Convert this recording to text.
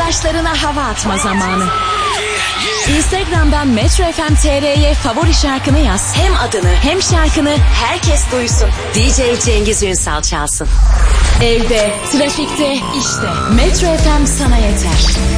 başlarına hava atma zamanı. Instagram'dan Metro FM TR'ye favori şarkını yaz. Hem adını hem şarkını herkes duysun. DJ Cengiz Ünsal çalsın. Evde, trafikte, işte. Metro FM sana yeter.